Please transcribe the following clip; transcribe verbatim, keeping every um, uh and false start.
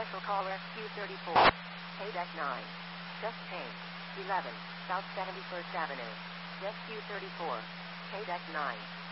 Special call Rescue thirty-four. K-Deck nine. Just change. eleven. South seventy-first Avenue. Rescue thirty-four. K-Deck nine.